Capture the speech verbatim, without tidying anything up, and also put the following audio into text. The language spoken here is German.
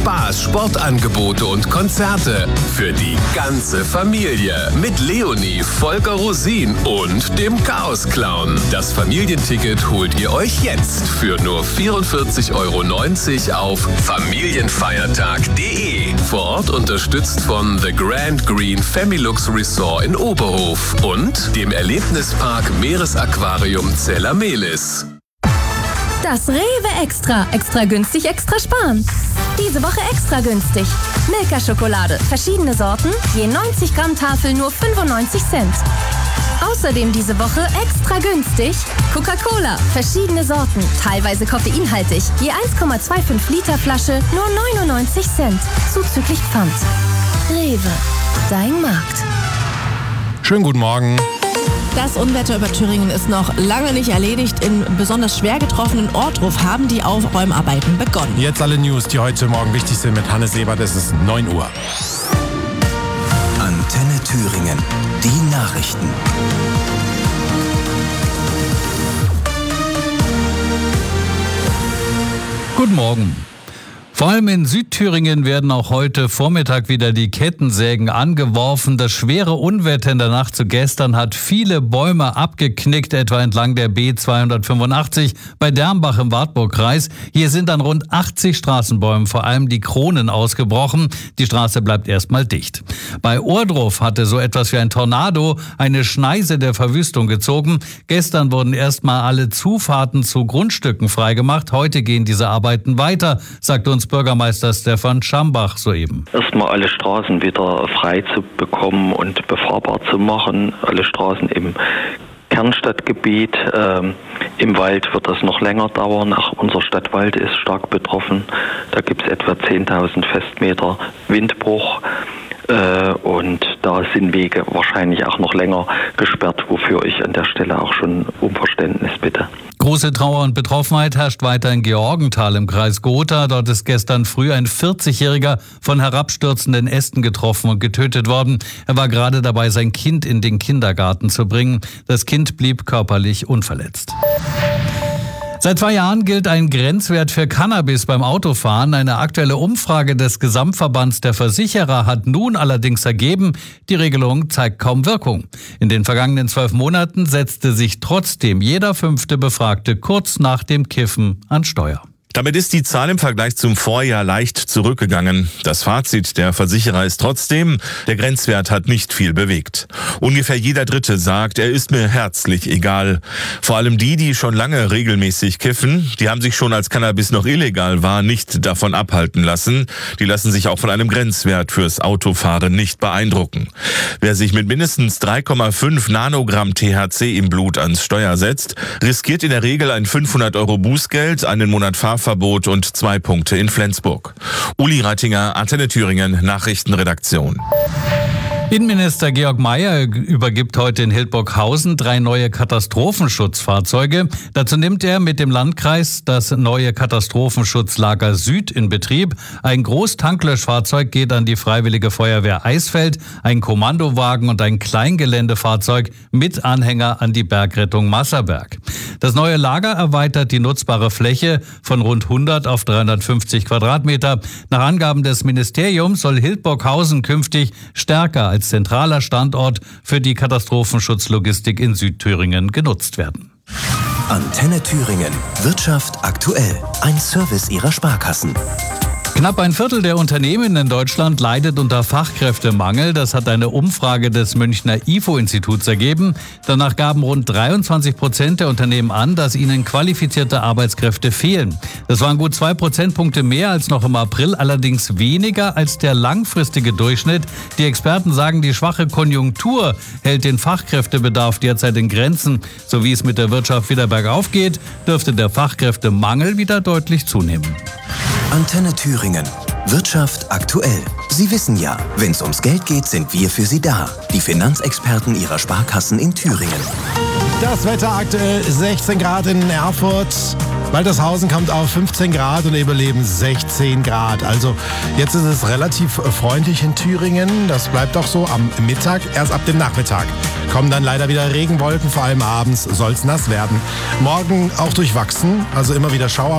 Spaß, Sportangebote und Konzerte für die ganze Familie mit Leonie, Volker Rosin und dem Chaos-Clown. Das Familienticket holt ihr euch jetzt für nur vierundvierzig Euro neunzig auf familienfeiertag punkt de. Vor Ort unterstützt von The Grand Green Familux Resort in Oberhof und dem Erlebnispark Meeresaquarium Zellamelis. Das Rewe Extra. Extra günstig, extra sparen. Diese Woche extra günstig. Milka-Schokolade. Verschiedene Sorten. Je neunzig Gramm Tafel nur fünfundneunzig Cent. Außerdem diese Woche extra günstig Coca-Cola. Verschiedene Sorten. Teilweise koffeinhaltig. Je eins Komma fünfundzwanzig Liter Flasche nur neunundneunzig Cent. Zuzüglich Pfand. Rewe. Dein Markt. Schönen guten Morgen. Das Unwetter über Thüringen ist noch lange nicht erledigt. In besonders schwer getroffenen Ohrdruf haben die Aufräumarbeiten begonnen. Jetzt alle News, die heute Morgen wichtig sind mit Hannes Ebert. Es ist neun Uhr. Antenne Thüringen. Die Nachrichten. Guten Morgen. Vor allem in Südthüringen werden auch heute Vormittag wieder die Kettensägen angeworfen. Das schwere Unwetter in der Nacht zu gestern hat viele Bäume abgeknickt, etwa entlang der B zweihundertfünfundachtzig bei Dermbach im Wartburgkreis. Hier sind an rund achtzig Straßenbäumen vor allem die Kronen ausgebrochen. Die Straße bleibt erstmal dicht. Bei Ohrdruf hatte so etwas wie ein Tornado eine Schneise der Verwüstung gezogen. Gestern wurden erstmal alle Zufahrten zu Grundstücken freigemacht. Heute gehen diese Arbeiten weiter, sagt uns Bürgermeister Stefan Schambach soeben. Erstmal alle Straßen wieder frei zu bekommen und befahrbar zu machen. Alle Straßen im Kernstadtgebiet. Ähm, Im Wald wird das noch länger dauern. Auch unser Stadtwald ist stark betroffen. Da gibt es etwa zehntausend Festmeter Windbruch. Äh, und da sind Wege wahrscheinlich auch noch länger gesperrt, wofür ich an der Stelle auch schon um Verständnis bitte. Große Trauer und Betroffenheit herrscht weiter in Georgenthal im Kreis Gotha. Dort ist gestern früh ein vierzigjähriger von herabstürzenden Ästen getroffen und getötet worden. Er war gerade dabei, sein Kind in den Kindergarten zu bringen. Das Kind blieb körperlich unverletzt. Seit zwei Jahren gilt ein Grenzwert für Cannabis beim Autofahren. Eine aktuelle Umfrage des Gesamtverbands der Versicherer hat nun allerdings ergeben, die Regelung zeigt kaum Wirkung. In den vergangenen zwölf Monaten setzte sich trotzdem jeder fünfte Befragte kurz nach dem Kiffen an Steuer. Damit ist die Zahl im Vergleich zum Vorjahr leicht zurückgegangen. Das Fazit der Versicherer ist trotzdem, der Grenzwert hat nicht viel bewegt. Ungefähr jeder Dritte sagt, er ist mir herzlich egal. Vor allem die, die schon lange regelmäßig kiffen, die haben sich schon als Cannabis noch illegal war, nicht davon abhalten lassen. Die lassen sich auch von einem Grenzwert fürs Autofahren nicht beeindrucken. Wer sich mit mindestens drei Komma fünf Nanogramm T H C im Blut ans Steuer setzt, riskiert in der Regel ein fünfhundert Euro Bußgeld, einen Monat Fahrverbot und zwei Punkte in Flensburg. Uli Reitinger, Antenne Thüringen, Nachrichtenredaktion. Innenminister Georg Mayer übergibt heute in Hildburghausen drei neue Katastrophenschutzfahrzeuge. Dazu nimmt er mit dem Landkreis das neue Katastrophenschutzlager Süd in Betrieb. Ein Großtanklöschfahrzeug geht an die Freiwillige Feuerwehr Eisfeld, ein Kommandowagen und ein Kleingeländefahrzeug mit Anhänger an die Bergrettung Masserberg. Das neue Lager erweitert die nutzbare Fläche von rund hundert auf dreihundertfünfzig Quadratmeter. Nach Angaben des Ministeriums soll Hildburghausen künftig stärker als zentraler Standort für die Katastrophenschutzlogistik in Südthüringen genutzt werden. Antenne Thüringen. Wirtschaft aktuell. Ein Service Ihrer Sparkassen. Knapp ein Viertel der Unternehmen in Deutschland leidet unter Fachkräftemangel. Das hat eine Umfrage des Münchner I F O-Instituts ergeben. Danach gaben rund dreiundzwanzig Prozent der Unternehmen an, dass ihnen qualifizierte Arbeitskräfte fehlen. Das waren gut zwei Prozentpunkte mehr als noch im April, allerdings weniger als der langfristige Durchschnitt. Die Experten sagen, die schwache Konjunktur hält den Fachkräftebedarf derzeit in Grenzen. So wie es mit der Wirtschaft wieder bergauf geht, dürfte der Fachkräftemangel wieder deutlich zunehmen. Antenne Thüringen. Wirtschaft aktuell. Sie wissen ja, wenn es ums Geld geht, sind wir für Sie da. Die Finanzexperten Ihrer Sparkassen in Thüringen. Das Wetter aktuell sechzehn Grad in Erfurt. Waltershausen kommt auf fünfzehn Grad und Eberleben sechzehn Grad. Also jetzt ist es relativ freundlich in Thüringen. Das bleibt auch so am Mittag. Erst ab dem Nachmittag kommen dann leider wieder Regenwolken. Vor allem abends soll es nass werden. Morgen auch durchwachsen, also immer wieder Schauer.